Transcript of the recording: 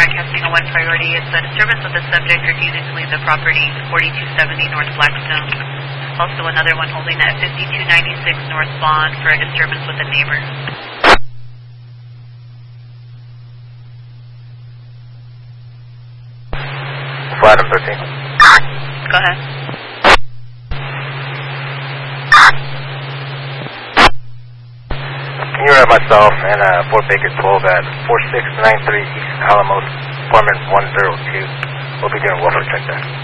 broadcasting a 1 priority. It's a disturbance with the subject refusing to leave the property, 4270 North Blackstone. Also another one holding at 5296 North Bond for a disturbance with a neighbor. Flat 13. Go ahead. Can you write myself and Fort Baker 12 at 4693 East Alamos, Foreman 102. We'll be doing welfare check there.